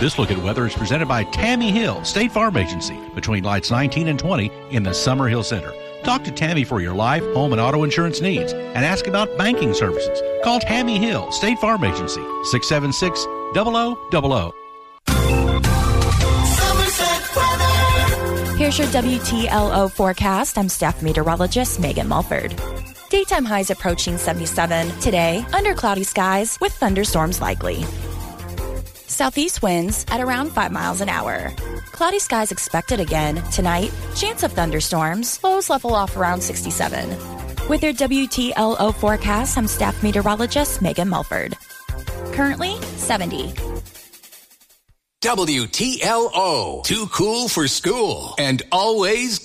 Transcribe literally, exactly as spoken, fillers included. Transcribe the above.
This look at weather is presented by Tammy Hill, State Farm Agency, between lights nineteen and twenty in the Summerhill Center. Talk to Tammy for your life, home, and auto insurance needs and ask about banking services. Call Tammy Hill, State Farm Agency, six seven six, zero zero zero zero. Here's your W T L O forecast. I'm staff meteorologist Megan Mulford. Daytime highs approaching seventy-seven. Today, under cloudy skies with thunderstorms likely. Southeast winds at around five miles an hour. Cloudy skies expected again tonight. Chance of thunderstorms. Lows level off around sixty-seven. With your W T L O forecast, I'm staff meteorologist Megan Mulford. Currently, seventy. W T L O. Too cool for school and always